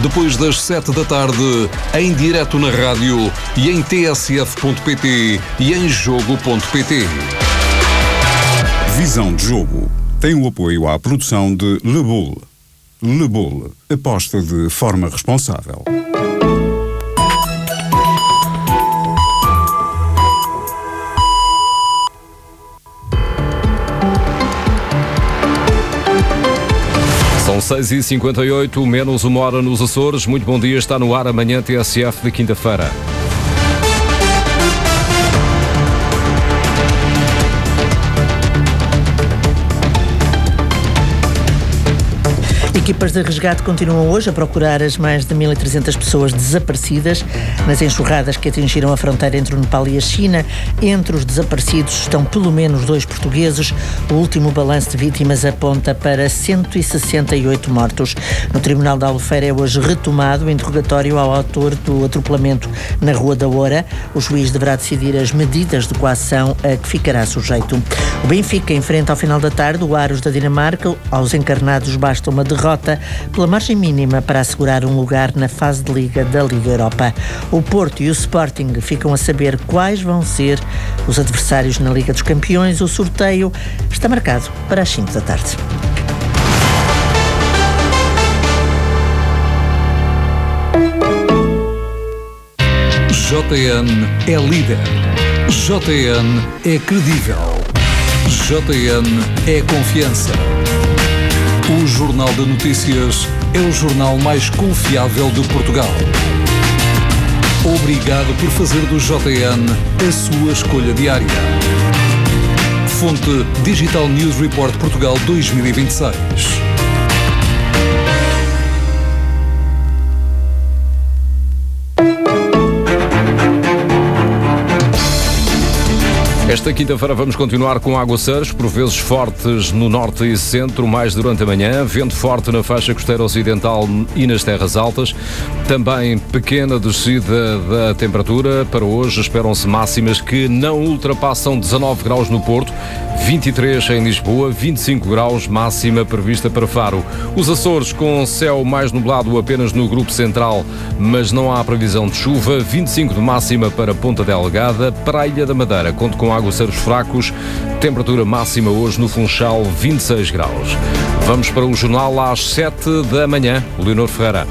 depois das 7 da tarde, em direto na rádio e em tsf.pt e em jogo.pt. Visão de Jogo tem o apoio à produção de Le Bull. Le Bull, aposta de forma responsável. São 6h58, menos uma hora nos Açores. Muito bom dia, está no ar amanhã TSF de quinta-feira. Equipas de resgate continuam hoje a procurar as mais de 1.300 pessoas desaparecidas nas enxurradas que atingiram a fronteira entre o Nepal e a China. Entre os desaparecidos estão pelo menos 2 portugueses. O último balanço de vítimas aponta para 168 mortos. No Tribunal de Albufeira é hoje retomado o interrogatório ao autor do atropelamento na Rua da Oura. O juiz deverá decidir as medidas de coação a que ficará sujeito. O Benfica enfrenta ao final da tarde o Aros da Dinamarca. Aos encarnados basta uma derrota pela margem mínima para assegurar um lugar na fase de Liga da Liga Europa. O Porto e o Sporting ficam a saber quais vão ser os adversários na Liga dos Campeões. O sorteio está marcado para as 5 da tarde. JN é líder. JN é credível. JN é confiança. O Jornal de Notícias é o jornal mais confiável de Portugal. Obrigado por fazer do JN a sua escolha diária. Fonte Digital News Report Portugal 2026. Esta quinta-feira vamos continuar com aguaceiros, por vezes fortes no norte e centro, mais durante a manhã, vento forte na faixa costeira ocidental e nas terras altas, também pequena descida da temperatura. Para hoje esperam-se máximas que não ultrapassam 19 graus no Porto, 23 em Lisboa, 25 graus máxima prevista para Faro. Os Açores com céu mais nublado apenas no grupo central, mas não há previsão de chuva, 25 de máxima para Ponta Delgada, para a Ilha da Madeira, conto com aguaceiros fracos, temperatura máxima hoje no Funchal 26 graus. Vamos para o jornal às 7 da manhã. Leonor Ferreira.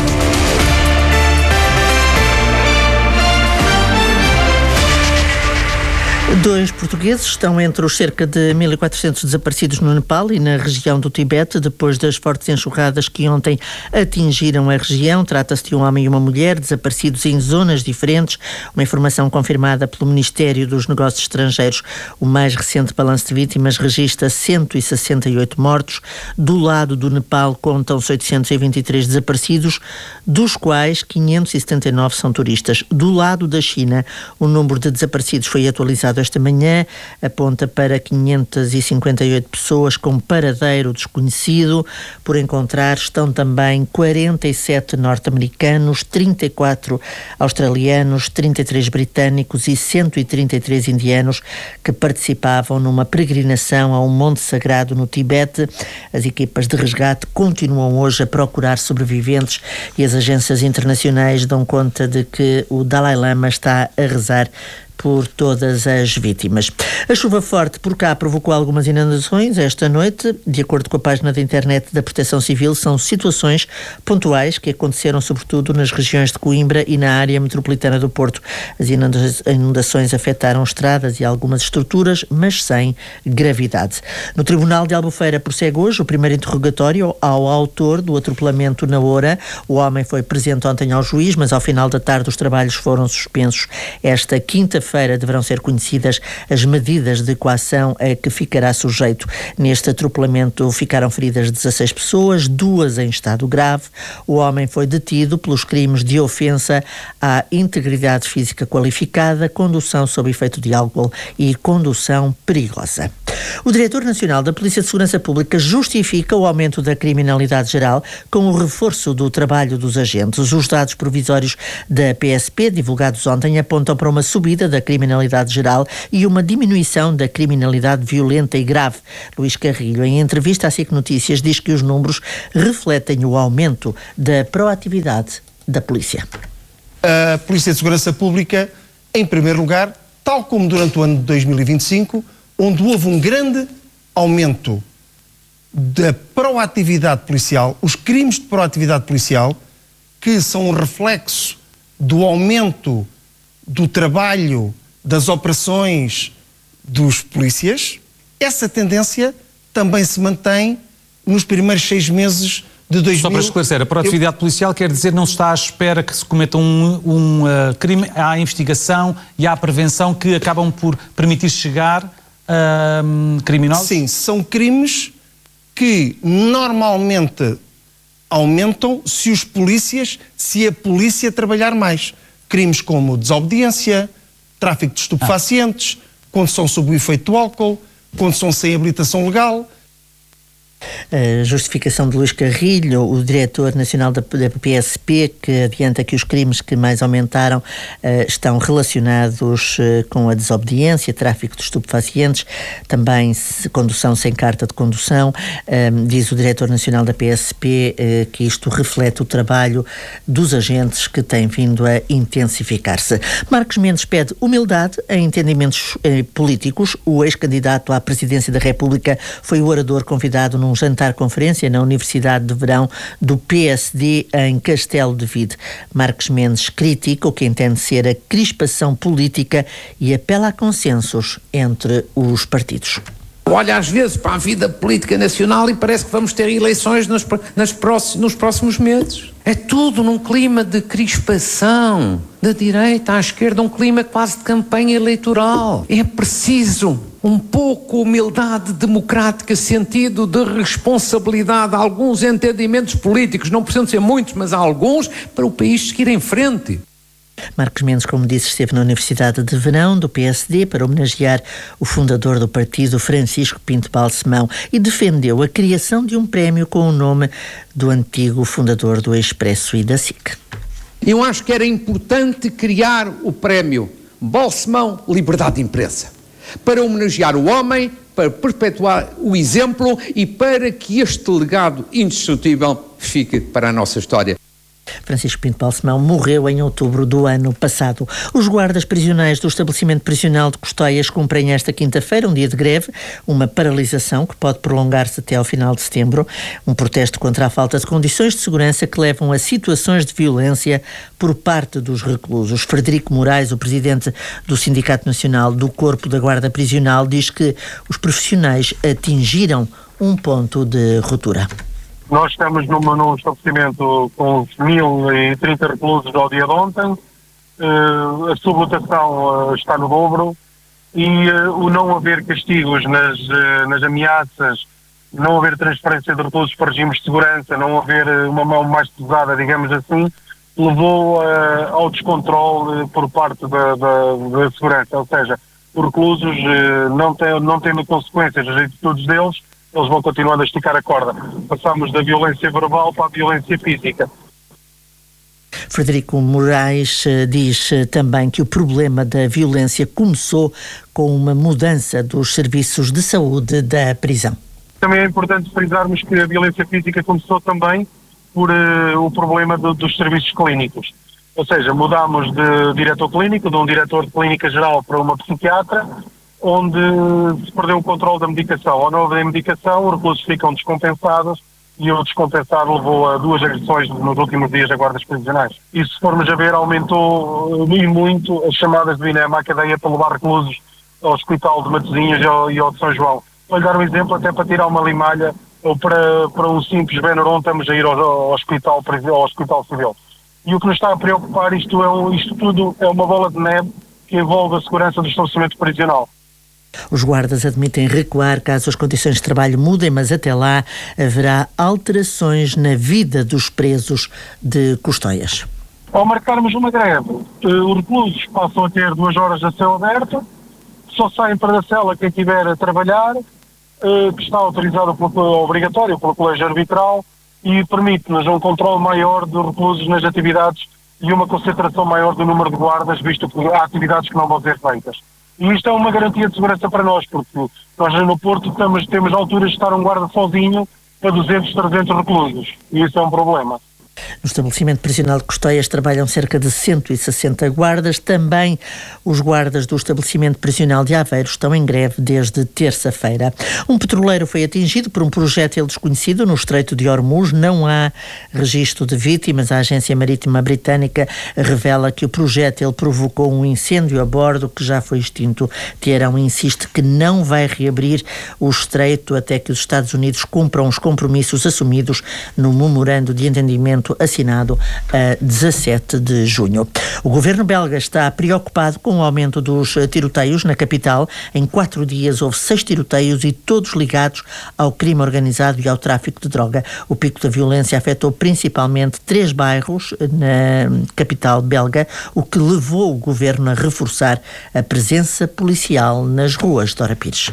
2 portugueses estão entre os cerca de 1.400 desaparecidos no Nepal e na região do Tibete, depois das fortes enxurradas que ontem atingiram a região. Trata-se de um homem e uma mulher desaparecidos em zonas diferentes, uma informação confirmada pelo Ministério dos Negócios Estrangeiros. O mais recente balanço de vítimas registra 168 mortos. Do lado do Nepal contam-se 823 desaparecidos, dos quais 579 são turistas. Do lado da China, o número de desaparecidos foi atualizado esta manhã, aponta para 558 pessoas com paradeiro desconhecido. Por encontrar estão também 47 norte-americanos, 34 australianos, 33 britânicos e 133 indianos que participavam numa peregrinação a um monte sagrado no Tibete. As equipas de resgate continuam hoje a procurar sobreviventes e as agências internacionais dão conta de que o Dalai Lama está a rezar por todas as vítimas. A chuva forte por cá provocou algumas inundações esta noite. De acordo com a página da internet da Proteção Civil, são situações pontuais que aconteceram sobretudo nas regiões de Coimbra e na área metropolitana do Porto. As inundações afetaram estradas e algumas estruturas, mas sem gravidade. No Tribunal de Albufeira prossegue hoje o primeiro interrogatório ao autor do atropelamento na Oura. O homem foi presente ontem ao juiz, mas ao final da tarde os trabalhos foram suspensos. Esta quinta-feira deverão ser conhecidas as medidas de coação a que ficará sujeito. Neste atropelamento ficaram feridas 16 pessoas, 2 em estado grave. O homem foi detido pelos crimes de ofensa à integridade física qualificada, condução sob efeito de álcool e condução perigosa. O Diretor Nacional da Polícia de Segurança Pública justifica o aumento da criminalidade geral com o reforço do trabalho dos agentes. Os dados provisórios da PSP, divulgados ontem, apontam para uma subida da criminalidade geral e uma diminuição da criminalidade violenta e grave. Luís Carrilho, em entrevista à SIC Notícias, diz que os números refletem o aumento da proatividade da polícia. A Polícia de Segurança Pública, em primeiro lugar, tal como durante o ano de 2025, onde houve um grande aumento da proatividade policial, os crimes de proatividade policial, que são um reflexo do aumento do trabalho, das operações dos polícias, essa tendência também se mantém nos primeiros 6 meses de 2000. Só para esclarecer, a proatividade policial quer dizer não se está à espera que se cometa um crime, há a investigação e há a prevenção que acabam por permitir chegar a criminosos? Sim, são crimes que normalmente aumentam se a polícia trabalhar mais. Crimes como desobediência, tráfico de estupefacientes, condução sob o efeito do álcool, condução sem habilitação legal. A justificação de Luís Carrilho, o Diretor Nacional da PSP, que adianta que os crimes que mais aumentaram estão relacionados com a desobediência, tráfico de estupefacientes, também condução sem carta de condução. Diz o Diretor Nacional da PSP que isto reflete o trabalho dos agentes que tem vindo a intensificar-se. Marcos Mendes pede humildade em entendimentos políticos. O ex-candidato à presidência da República foi o orador convidado num jantar-conferência na Universidade de Verão do PSD em Castelo de Vide. Marcos Mendes critica o que entende ser a crispação política e apela a consensos entre os partidos. Olha às vezes para a vida política nacional e parece que vamos ter eleições nos próximos meses. É tudo num clima de crispação, da direita à esquerda, um clima quase de campanha eleitoral. É preciso um pouco humildade democrática, sentido de responsabilidade, alguns entendimentos políticos, não precisam ser muitos, mas há alguns, para o país seguir em frente. Marcos Mendes, como disse, esteve na Universidade de Verão do PSD para homenagear o fundador do partido, Francisco Pinto Balsemão, e defendeu a criação de um prémio com o nome do antigo fundador do Expresso e da SIC. Eu acho que era importante criar o prémio Balsemão Liberdade de Imprensa, para homenagear o homem, para perpetuar o exemplo e para que este legado indestrutível fique para a nossa história. Francisco Pinto Balsemão morreu em outubro do ano passado. Os guardas prisionais do estabelecimento prisional de Custóias cumprem esta quinta-feira um dia de greve, uma paralisação que pode prolongar-se até ao final de setembro, um protesto contra a falta de condições de segurança que levam a situações de violência por parte dos reclusos. Frederico Moraes, o presidente do Sindicato Nacional do Corpo da Guarda Prisional, diz que os profissionais atingiram um ponto de ruptura. Nós estamos num estabelecimento com 1.030 reclusos ao dia de ontem, a sublotação está no dobro e o não haver castigos nas ameaças, não haver transferência de reclusos para regimes de segurança, não haver uma mão mais pesada, digamos assim, levou ao descontrole por parte da segurança. Ou seja, os reclusos não tendo consequências das atitudes deles, eles vão continuando a esticar a corda. Passamos da violência verbal para a violência física. Frederico Moraes diz também que o problema da violência começou com uma mudança dos serviços de saúde da prisão. Também é importante frisarmos que a violência física começou também por o problema dos serviços clínicos. Ou seja, mudámos de diretor clínico, de um diretor de clínica geral para uma psiquiatra, onde se perdeu o controle da medicação. Ao não haver medicação, os reclusos ficam descompensados e o descompensado levou a 2 agressões nos últimos dias a guardas prisionais. E se formos a ver, aumentou muito as chamadas de INEM à cadeia para levar reclusos ao Hospital de Matosinhos e ao de São João. Vou lhe dar um exemplo, até para tirar uma limalha ou para um simples Benuron, estamos a ir ao Hospital Civil. E o que nos está a preocupar, isto tudo é uma bola de neve que envolve a segurança do estabelecimento prisional. Os guardas admitem recuar caso as condições de trabalho mudem, mas até lá haverá alterações na vida dos presos de Custóias. Ao marcarmos uma greve, os reclusos passam a ter 2 horas a céu aberto, só saem para a cela quem estiver a trabalhar que está autorizado, obrigatório pelo colégio arbitral, e permite-nos um controle maior de reclusos nas atividades e uma concentração maior do número de guardas, visto que há atividades que não vão ser feitas. E isto é uma garantia de segurança para nós, porque nós no Porto temos alturas de estar um guarda sozinho para 200, 300 reclusos, e isso é um problema. No estabelecimento prisional de Costeias trabalham cerca de 160 guardas. Também os guardas do estabelecimento prisional de Aveiro estão em greve desde terça-feira. Um petroleiro foi atingido por um projétil desconhecido no Estreito de Hormuz. Não há registro de vítimas. A Agência Marítima Britânica revela que o projétil provocou um incêndio a bordo que já foi extinto. Teherão insiste que não vai reabrir o Estreito até que os Estados Unidos cumpram os compromissos assumidos no memorando de entendimento assinado a 17 de junho. O governo belga está preocupado com o aumento dos tiroteios na capital. Em 4 dias houve 6 tiroteios e todos ligados ao crime organizado e ao tráfico de droga. O pico da violência afetou principalmente 3 bairros na capital belga, o que levou o governo a reforçar a presença policial nas ruas. Dora Pires.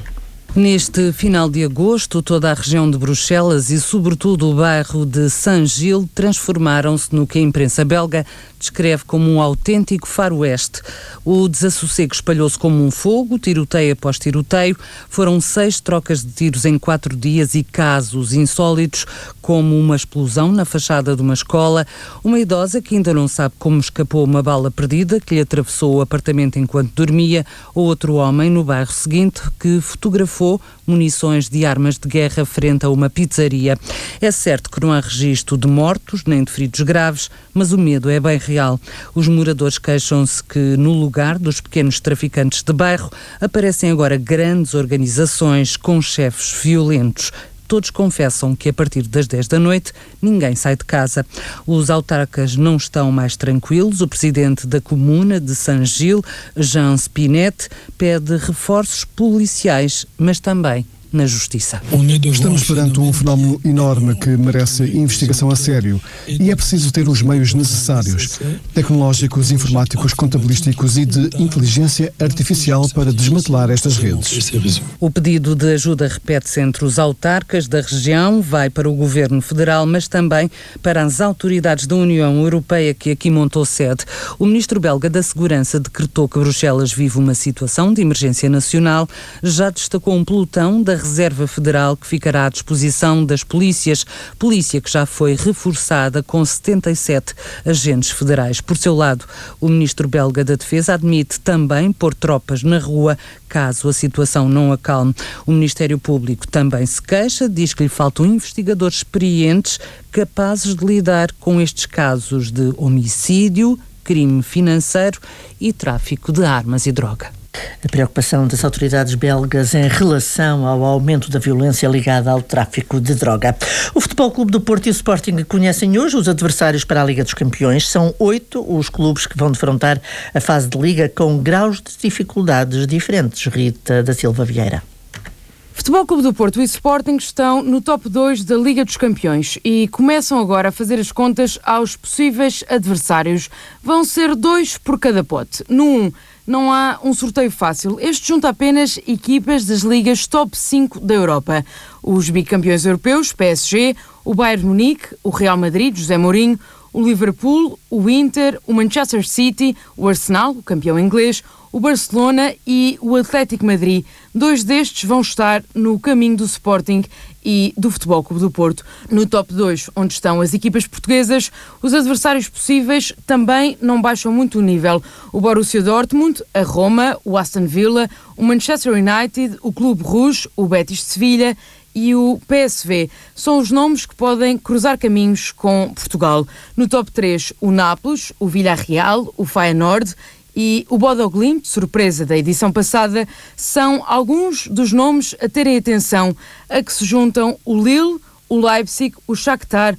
Neste final de agosto, toda a região de Bruxelas e, sobretudo, o bairro de Saint-Gilles transformaram-se no que a imprensa belga descreve como um autêntico faroeste. O desassossego espalhou-se como um fogo, tiroteio após tiroteio. Foram 6 trocas de tiros em 4 dias e casos insólitos, como uma explosão na fachada de uma escola, uma idosa que ainda não sabe como escapou uma bala perdida que lhe atravessou o apartamento enquanto dormia, ou outro homem no bairro seguinte que fotografou munições de armas de guerra frente a uma pizzaria. É certo que não há registro de mortos nem de feridos graves, mas o medo é bem real. Os moradores queixam-se que no lugar dos pequenos traficantes de bairro aparecem agora grandes organizações com chefes violentos. Todos confessam que a partir das 10 da noite ninguém sai de casa. Os autarcas não estão mais tranquilos. O presidente da comuna de Saint-Gilles, Jean Spinet, pede reforços policiais, mas também na justiça. Estamos perante um fenómeno enorme que merece investigação a sério e é preciso ter os meios necessários, tecnológicos, informáticos, contabilísticos e de inteligência artificial para desmantelar estas redes. O pedido de ajuda repete-se entre os autarcas da região, vai para o Governo Federal, mas também para as autoridades da União Europeia que aqui montou sede. O ministro belga da Segurança decretou que Bruxelas vive uma situação de emergência nacional, já destacou um pelotão da Reserva Federal que ficará à disposição das polícias, polícia que já foi reforçada com 77 agentes federais. Por seu lado, o ministro belga da Defesa admite também pôr tropas na rua caso a situação não acalme. O Ministério Público também se queixa, diz que lhe faltam investigadores experientes capazes de lidar com estes casos de homicídio, crime financeiro e tráfico de armas e droga. A preocupação das autoridades belgas em relação ao aumento da violência ligada ao tráfico de droga. O Futebol Clube do Porto e o Sporting conhecem hoje os adversários para a Liga dos Campeões. São 8 os clubes que vão defrontar a fase de Liga com graus de dificuldades diferentes. Rita da Silva Vieira. Futebol Clube do Porto e Sporting estão no top 2 da Liga dos Campeões e começam agora a fazer as contas aos possíveis adversários. Vão ser 2 por cada pote. No 1, não há um sorteio fácil. Este junta apenas equipas das ligas top 5 da Europa. Os bicampeões europeus, PSG, o Bayern Munique, o Real Madrid, José Mourinho, o Liverpool, o Inter, o Manchester City, o Arsenal, o campeão inglês, o Barcelona e o Atlético Madrid. 2 destes vão estar no caminho do Sporting e do Futebol Clube do Porto. No top 2, onde estão as equipas portuguesas, os adversários possíveis também não baixam muito o nível. O Borussia Dortmund, a Roma, o Aston Villa, o Manchester United, o Clube Rouge, o Betis de Sevilha e o PSV. São os nomes que podem cruzar caminhos com Portugal. No top 3, o Nápoles, o Villarreal, o Feyenoord e o Bodo Glimt, surpresa da edição passada, são alguns dos nomes a terem atenção, a que se juntam o Lille, o Leipzig, o Shakhtar,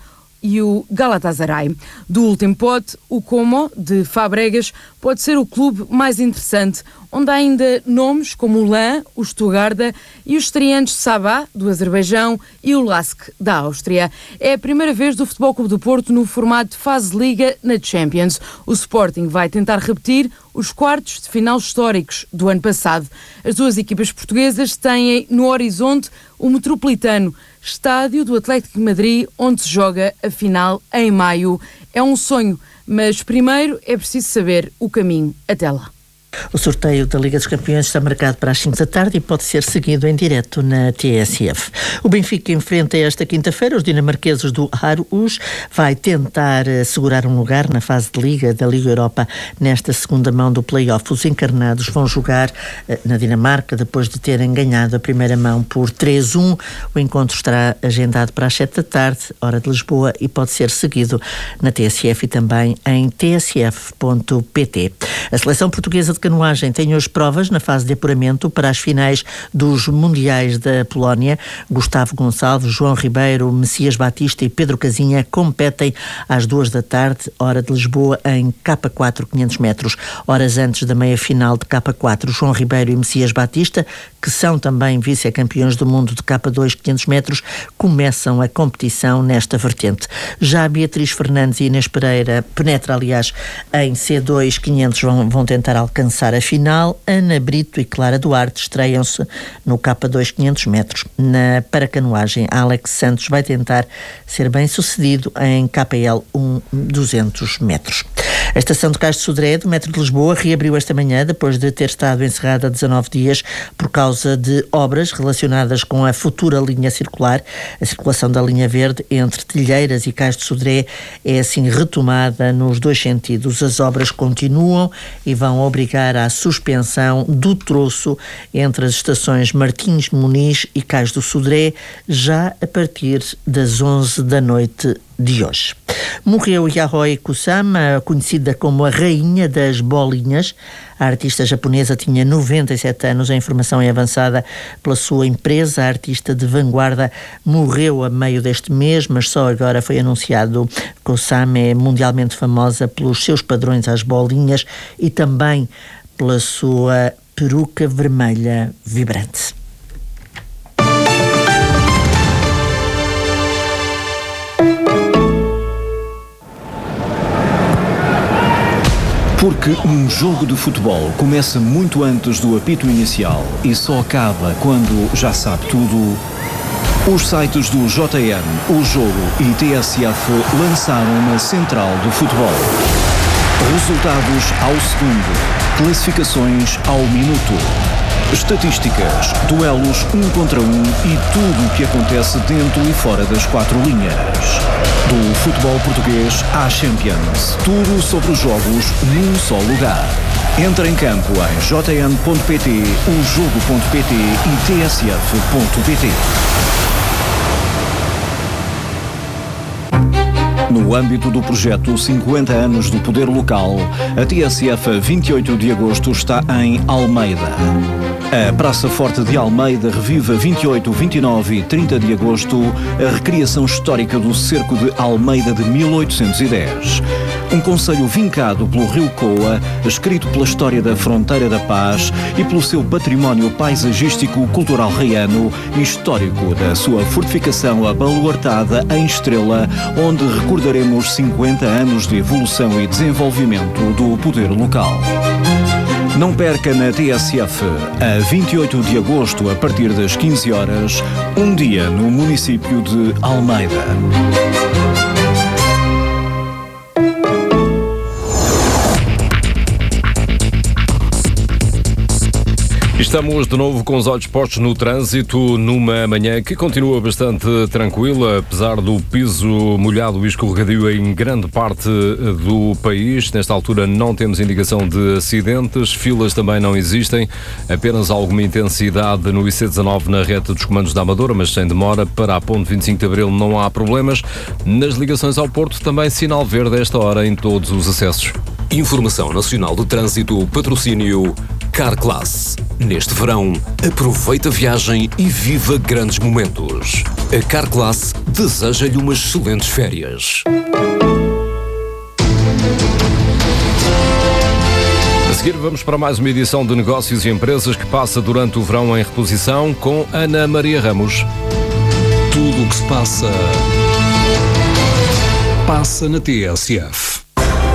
e o Galatasaray. Do último pote, o Como, de Fabregas, pode ser o clube mais interessante, onde há ainda nomes como o LAN, o Stuttgart e os estreantes Sabah, do Azerbaijão, e o LASK, da Áustria. É a primeira vez do Futebol Clube do Porto no formato de fase de Liga na Champions. O Sporting vai tentar repetir os quartos de final históricos do ano passado. As duas equipas portuguesas têm no horizonte o Metropolitano, estádio do Atlético de Madrid, onde se joga a final em maio. É um sonho, mas primeiro é preciso saber o caminho até lá. O sorteio da Liga dos Campeões está marcado para as 5 da tarde e pode ser seguido em direto na TSF. O Benfica enfrenta esta quinta-feira os dinamarqueses do Aarhus. Vai tentar assegurar um lugar na fase de Liga da Liga Europa nesta segunda mão do play-off. Os encarnados vão jogar na Dinamarca depois de terem ganhado a primeira mão por 3-1. O encontro estará agendado para as 7 da tarde, hora de Lisboa, e pode ser seguido na TSF e também em tsf.pt. A seleção portuguesa de canoagem tem hoje provas na fase de apuramento para as finais dos Mundiais da Polónia. Gustavo Gonçalves, João Ribeiro, Messias Batista e Pedro Casinha competem às 2 da tarde, hora de Lisboa, em K4 500 metros. Horas antes da meia-final de K4, João Ribeiro e Messias Batista, que são também vice-campeões do mundo de K2 500 metros, começam a competição nesta vertente. Já Beatriz Fernandes e Inês Pereira penetra, aliás, em C2 500, vão tentar alcançar a final. Ana Brito e Clara Duarte estreiam-se no K2 500 metros. Na paracanoagem, Alex Santos vai tentar ser bem sucedido em KPL 200 metros. A estação de Cais de Sodré do metro de Lisboa reabriu esta manhã depois de ter estado encerrada há 19 dias por causa de obras relacionadas com a futura linha circular. A circulação da linha verde entre Telheiras e Cais de Sodré é assim retomada nos dois sentidos. As obras continuam e vão obrigar à suspensão do troço entre as estações Martins de Muniz e Cais do Sodré já a partir das 11 da noite de hoje. Morreu Yayoi Kusama, conhecida como a Rainha das Bolinhas. A artista japonesa tinha 97 anos. A informação é avançada pela sua empresa. A artista de vanguarda morreu a meio deste mês, mas só agora foi anunciado. Kusama é mundialmente famosa pelos seus padrões às bolinhas e também pela sua peruca vermelha vibrante. Porque um jogo de futebol começa muito antes do apito inicial e só acaba quando já sabe tudo, os sites do JN, O Jogo e TSF lançaram uma central do futebol. Resultados ao segundo, classificações ao minuto, estatísticas, duelos 1 contra 1 e tudo o que acontece dentro e fora das quatro linhas. Do futebol português à Champions, tudo sobre os jogos num só lugar. Entra em campo em jn.pt, ojogo.pt e tsf.pt. No âmbito do projeto 50 anos do Poder Local, a TSF 28 de agosto está em Almeida. A Praça Forte de Almeida revive a 28, 29 e 30 de agosto a recriação histórica do cerco de Almeida de 1810. Um concelho vincado pelo Rio Coa, escrito pela história da Fronteira da Paz e pelo seu património paisagístico, cultural reiano e histórico da sua fortificação abaluartada em Estrela, onde recordaremos 50 anos de evolução e desenvolvimento do poder local. Não perca na TSF, a 28 de agosto, a partir das 15 horas, um dia no município de Almeida. Estamos de novo com os olhos postos no trânsito, numa manhã que continua bastante tranquila, apesar do piso molhado e escorregadio em grande parte do país. Nesta altura não temos indicação de acidentes, filas também não existem, apenas alguma intensidade no IC19 na reta dos comandos da Amadora, mas sem demora. Para a ponte 25 de Abril não há problemas. Nas ligações ao Porto também sinal verde a esta hora em todos os acessos. Informação Nacional do Trânsito, patrocínio Carclass. Neste verão, aproveita a viagem e viva grandes momentos. A Carglass deseja-lhe umas excelentes férias. A seguir vamos para mais uma edição de Negócios e Empresas que passa durante o verão em reposição com Ana Maria Ramos. Tudo o que se passa na TSF.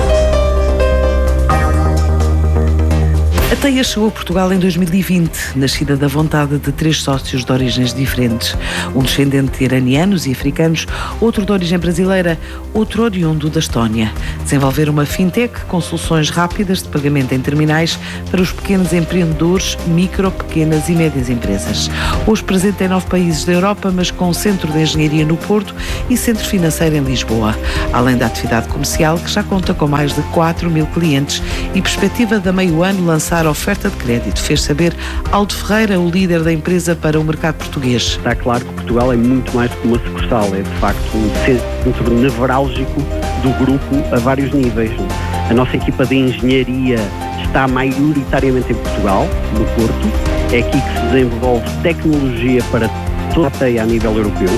A Teia chegou a Portugal em 2020, nascida da vontade de 3 sócios de origens diferentes. Um descendente de iranianos e africanos, outro de origem brasileira, outro oriundo da Estónia. Desenvolveram uma fintech com soluções rápidas de pagamento em terminais para os pequenos empreendedores, micro, pequenas e médias empresas. Hoje presente em 9 países da Europa, mas com centro de engenharia no Porto e centro financeiro em Lisboa. Além da atividade comercial, que já conta com mais de 4.000 clientes e perspectiva de a meio ano lançar a oferta de crédito, fez saber Aldo Ferreira, o líder da empresa para o mercado português. Está claro que Portugal é muito mais do que uma sucursal, é de facto um centro nevrálgico do grupo a vários níveis. A nossa equipa de engenharia está maioritariamente em Portugal, no Porto. É aqui que se desenvolve tecnologia para toda a Teia a nível europeu.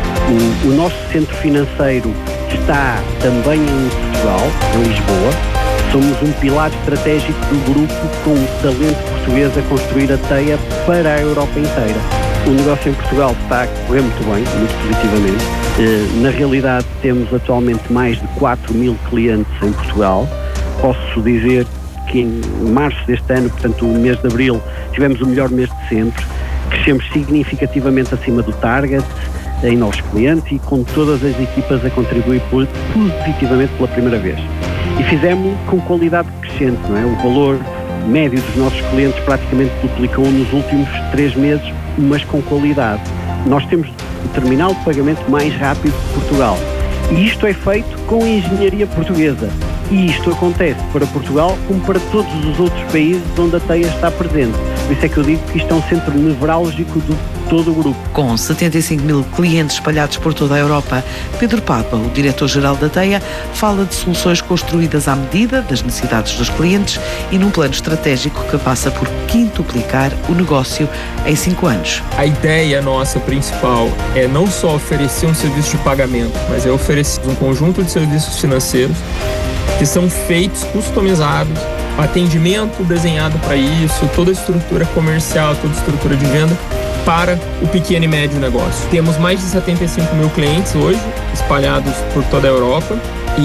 O nosso centro financeiro está também em Portugal, em Lisboa. Somos um pilar estratégico do grupo com o talento português a construir a Teia para a Europa inteira. O negócio em Portugal está a correr muito bem, muito positivamente. Na realidade, temos atualmente mais de 4.000 clientes em Portugal. Posso dizer que em março deste ano, portanto o mês de abril, tivemos o melhor mês de sempre. Crescemos significativamente acima do target em novos clientes e com todas as equipas a contribuir positivamente pela primeira vez. E fizemos com qualidade crescente, não é? O valor médio dos nossos clientes praticamente duplicou nos últimos 3 meses, mas com qualidade. Nós temos o terminal de pagamento mais rápido de Portugal. E isto é feito com a engenharia portuguesa. E isto acontece para Portugal como para todos os outros países onde a Teia está presente. Por isso é que eu digo que isto é um centro nevrálgico de todo o grupo. Com 75.000 clientes espalhados por toda a Europa, Pedro Papa, o diretor-geral da Teia, fala de soluções construídas à medida das necessidades dos clientes e num plano estratégico que passa por quintuplicar o negócio em 5 anos. A ideia nossa principal é não só oferecer um serviço de pagamento, mas é oferecer um conjunto de serviços financeiros que são feitos, customizados, atendimento desenhado para isso, toda a estrutura comercial, toda a estrutura de venda para o pequeno e médio negócio. Temos mais de 75.000 clientes hoje, espalhados por toda a Europa,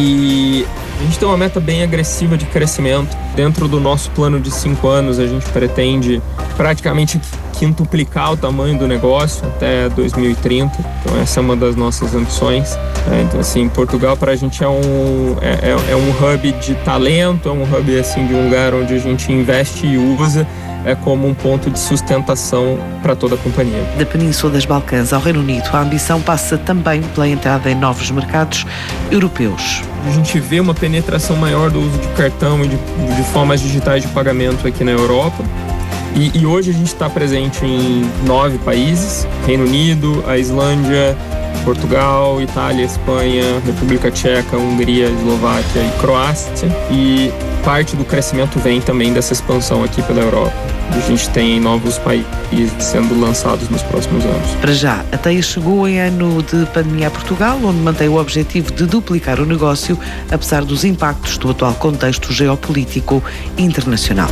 e a gente tem uma meta bem agressiva de crescimento. Dentro do nosso plano de 5 anos, a gente pretende praticamente quintuplicar o tamanho do negócio até 2030. Então essa é uma das nossas ambições. Então assim, Portugal para a gente é um hub de talento, é um hub assim, de um lugar onde a gente investe e usa como um ponto de sustentação para toda a companhia. Da Península das Balcãs ao Reino Unido, a ambição passa também pela entrada em novos mercados europeus. A gente vê uma penetração maior do uso de cartão e de formas digitais de pagamento aqui na Europa. E hoje a gente está presente em 9 países: Reino Unido, a Islândia, Portugal, Itália, Espanha, República Tcheca, Hungria, Eslováquia e Croácia. E parte do crescimento vem também dessa expansão aqui pela Europa. A gente tem novos países sendo lançados nos próximos anos. Para já, a Teia chegou em ano de pandemia a Portugal, onde mantém o objetivo de duplicar o negócio, apesar dos impactos do atual contexto geopolítico internacional.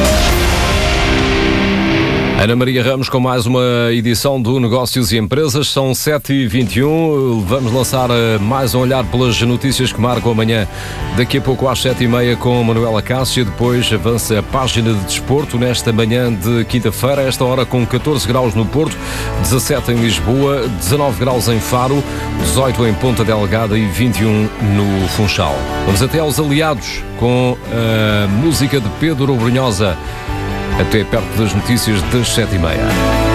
Ana Maria Ramos com mais uma edição do Negócios e Empresas. São 7h21. Vamos lançar mais um olhar pelas notícias que marcam amanhã. Daqui a pouco às 7h30 com Manuela Cássia. Depois avança a página de desporto nesta manhã de quinta-feira. A esta hora com 14 graus no Porto, 17 em Lisboa, 19 graus em Faro, 18 em Ponta Delgada e 21 no Funchal. Vamos até aos aliados com a música de Pedro Brunhosa. Até perto das notícias das 7h30.